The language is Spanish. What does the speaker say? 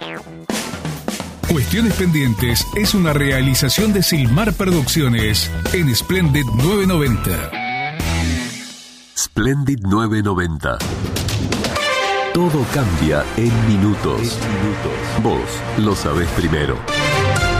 Cuestiones Pendientes es una realización de Silmar Producciones en Splendid 990. Splendid 990. Todo cambia en minutos. Vos lo sabés primero.